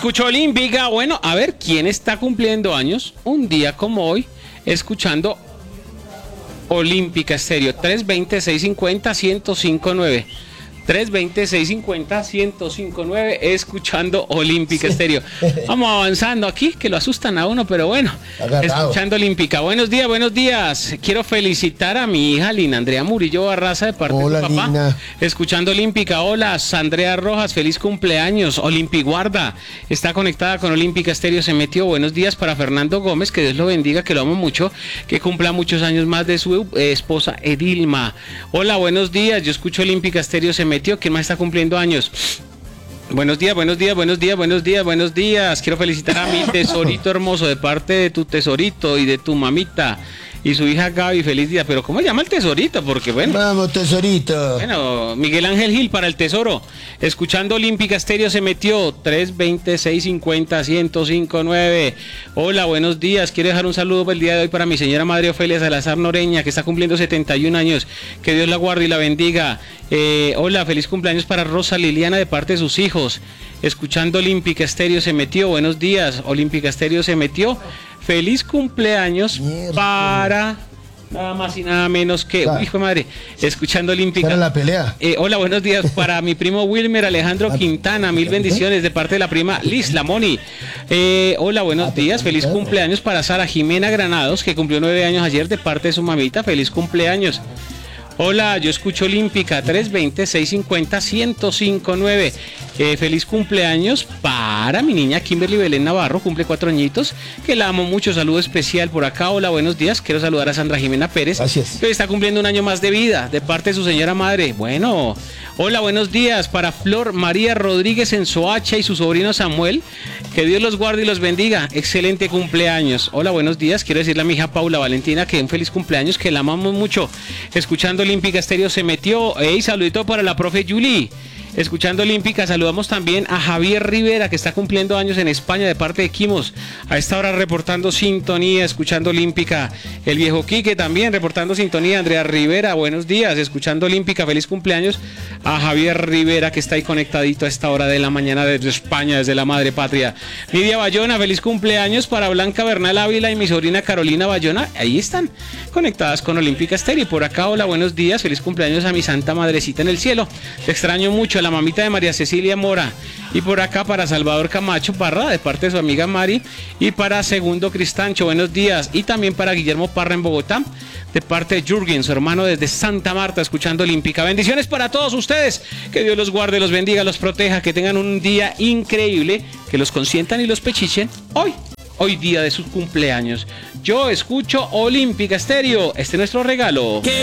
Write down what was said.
escucho Olímpica. Bueno, a ver, ¿quién está cumpliendo años un día como hoy escuchando Olímpica Estéreo? 320-650-1059. 320-650-1059, escuchando Olímpica Estéreo. Vamos avanzando aquí, que lo asustan a uno, pero bueno, agarrado. Escuchando Olímpica. Buenos días. Quiero felicitar a mi hija Lina Andrea Murillo Barraza de parte Hola, de su papá. Lina. Escuchando Olímpica. Hola, Sandrea Rojas, feliz cumpleaños. Olimpiguarda está conectada con Olímpica Estéreo, se metió. Buenos días para Fernando Gómez, que Dios lo bendiga, que lo amo mucho, que cumpla muchos años más, de su esposa Edilma. Hola, buenos días, yo escucho Olímpica Estéreo, se metió. ¿Quién más está cumpliendo años? Buenos días. Quiero felicitar a mi tesorito hermoso de parte de tu tesorito y de tu mamita y su hija Gaby. Feliz día. Pero ¿cómo se llama el tesorito? Porque bueno. Vamos, tesorito. Bueno, Miguel Ángel Gil para el tesoro. Escuchando Olímpica Estéreo, se metió. 320-650-1059. Hola, buenos días. Quiero dejar un saludo el día de hoy para mi señora madre Ofelia Salazar Noreña, que está cumpliendo 71 años. Que Dios la guarde y la bendiga. Hola, feliz cumpleaños para Rosa Liliana de parte de sus hijos. Escuchando Olímpica Estéreo, se metió. Buenos días. Olímpica Estéreo se metió. Feliz cumpleaños para nada más y nada menos que, hijo de madre, escuchando Olímpica. Para la pelea. Hola, buenos días para mi primo Wilmer Alejandro Quintana, mil bendiciones de parte de la prima Liz Lamoni. Hola, buenos días, feliz cumpleaños para Sara Jimena Granados, que cumplió 9 años ayer de parte de su mamita, feliz cumpleaños. Hola, yo escucho Olímpica, 320-650-1059. Feliz cumpleaños para mi niña Kimberly Belén Navarro, cumple 4 añitos, que la amo mucho, saludo especial por acá. Hola, buenos días, quiero saludar a Sandra Jimena Pérez, gracias, que hoy está cumpliendo un año más de vida, de parte de su señora madre. Bueno, hola, buenos días para Flor María Rodríguez en Soacha y su sobrino Samuel, que Dios los guarde y los bendiga, excelente cumpleaños. Hola, buenos días, quiero decirle a mi hija Paula Valentina que un feliz cumpleaños, que la amamos mucho, escuchando Olímpica Estéreo se metió. Saludito para la profe Julie. Escuchando Olímpica, saludamos también a Javier Rivera, que está cumpliendo años en España de parte de Quimos. A esta hora reportando sintonía, escuchando Olímpica. El viejo Quique también reportando sintonía. Andrea Rivera, buenos días, escuchando Olímpica. Feliz cumpleaños a Javier Rivera, que está ahí conectadito a esta hora de la mañana desde España, desde la madre patria. Lidia Bayona, feliz cumpleaños para Blanca Bernal Ávila y mi sobrina Carolina Bayona. Ahí están conectadas con Olímpica Estéreo. Y por acá, hola, buenos días, feliz cumpleaños a mi santa madrecita en el cielo. Te extraño mucho, la mamita de María Cecilia Mora. Y por acá para Salvador Camacho Parra, de parte de su amiga Mari. Y para Segundo Cristancho, buenos días. Y también para Guillermo Parra en Bogotá, de parte de Jürgen, su hermano desde Santa Marta, escuchando Olímpica. Bendiciones para todos ustedes. Que Dios los guarde, los bendiga, los proteja. Que tengan un día increíble. Que los consientan y los pechichen hoy día de sus cumpleaños. Yo escucho Olímpica Estéreo. Este es nuestro regalo.